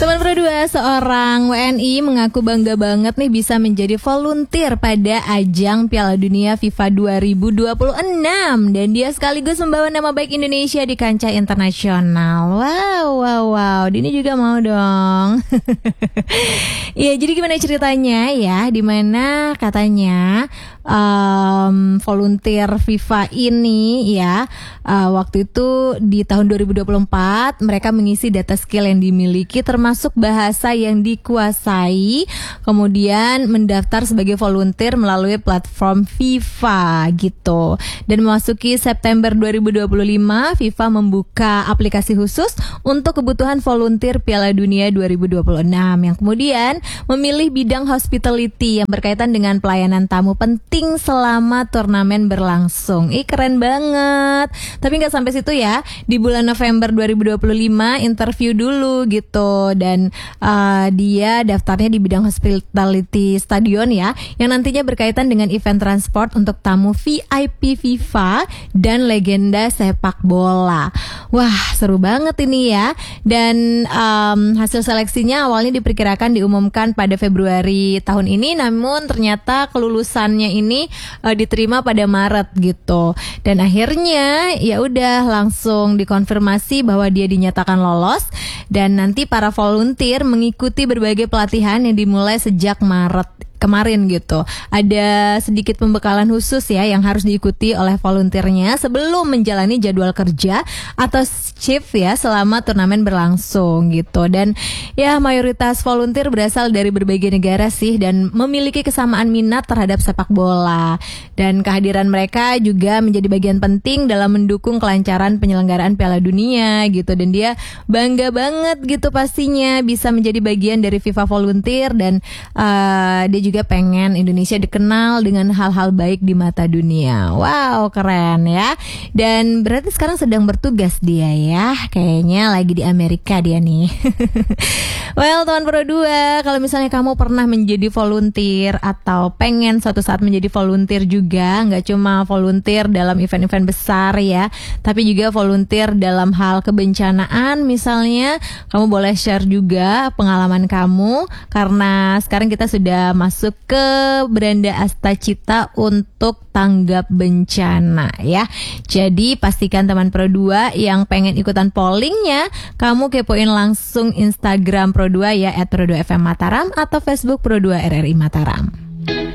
Teman Pro 2, seorang WNI mengaku bangga banget nih bisa menjadi volunteer pada ajang Piala Dunia FIFA 2026 dan dia sekaligus membawa nama baik Indonesia di kancah internasional. Wow, Dini juga mau dong. Ya, jadi gimana ceritanya ya? Dimana katanya volunteer FIFA ini ya waktu itu di tahun 2024 mereka mengisi data skill yang dimiliki termasuk bahasa yang dikuasai, kemudian mendaftar sebagai volunteer melalui platform FIFA gitu. Dan memasuki September 2025 FIFA membuka aplikasi khusus untuk kebutuhan volunteer Piala Dunia 2026 yang kemudian memilih bidang hospitality yang berkaitan dengan pelayanan tamu penting selama turnamen berlangsung. Keren banget. Tapi nggak sampai situ ya. Di bulan November 2025 interview dulu gitu dan dia daftarnya di bidang hospitality stadion ya, yang nantinya berkaitan dengan event transport untuk tamu VIP FIFA dan legenda sepak bola. Wah, seru banget ini ya. Dan hasil seleksinya awalnya diperkirakan diumumkan pada Februari tahun ini, namun ternyata kelulusannya ini diterima pada Maret gitu. Dan akhirnya ya udah langsung dikonfirmasi bahwa dia dinyatakan lolos dan nanti para volunteer mengikuti berbagai pelatihan yang dimulai sejak Maret kemarin gitu. Ada sedikit pembekalan khusus ya yang harus diikuti oleh volunteernya sebelum menjalani jadwal kerja atau shift ya selama turnamen berlangsung gitu. Dan ya mayoritas volunteer berasal dari berbagai negara sih dan memiliki kesamaan minat terhadap sepak bola. Dan kehadiran mereka juga menjadi bagian penting dalam mendukung kelancaran penyelenggaraan Piala Dunia gitu. Dan dia bangga banget gitu pastinya bisa menjadi bagian dari FIFA Volunteer dan dia juga pengen Indonesia dikenal dengan hal-hal baik di mata dunia. Wow, keren ya. Dan berarti sekarang sedang bertugas dia ya. Kayaknya lagi di Amerika dia nih. Well, teman Pro 2, kalau misalnya kamu pernah menjadi volunteer atau pengen suatu saat menjadi volunteer juga, nggak cuma volunteer dalam event-event besar ya, tapi juga volunteer dalam hal kebencanaan misalnya, kamu boleh share juga pengalaman kamu karena sekarang kita sudah masuk ke Beranda Astacita untuk tanggap bencana ya. Jadi pastikan teman Pro 2 yang pengen ikutan pollingnya, kamu kepoin langsung Instagram Pro 2 ya @Pro2FM Mataram atau Facebook Pro 2 RRI Mataram.